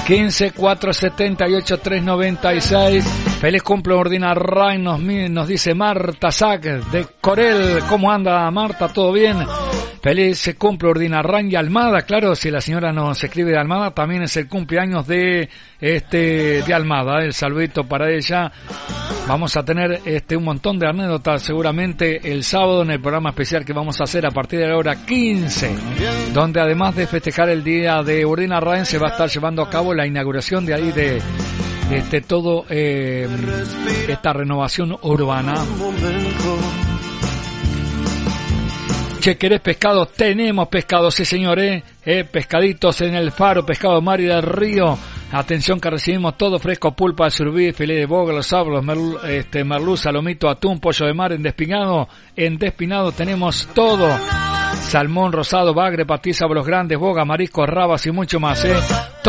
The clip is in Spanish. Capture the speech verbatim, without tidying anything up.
quince, cuatrocientos setenta y ocho, trescientos noventa y seis. Feliz cumple Ordina Rain, nos, nos dice Marta Sac de Corel. ¿Cómo anda Marta? ¿Todo bien? Feliz cumple Ordina Rain y Almada. Claro, si la señora nos escribe de Almada, también es el cumpleaños de este de Almada. El saludito para ella. Vamos a tener este un montón de anécdotas seguramente el sábado en el programa especial que vamos a hacer a partir de la hora quince, donde además de festejar el día de Ordina Rain se va a estar llevando a cabo la inauguración de ahí de, de este todo eh, esta renovación urbana. Che, ¿querés pescado? Tenemos pescado, sí señor, eh, eh pescaditos en el Faro, pescado mar y del río. Atención que recibimos todo fresco, pulpa de surubí, filé de boga, los sablos, merlu, este, merluza, lomito, atún, pollo de mar en despinado. En despinado tenemos todo. Salmón rosado, bagre, patiza, los grandes, boga, mariscos, rabas y mucho más, eh.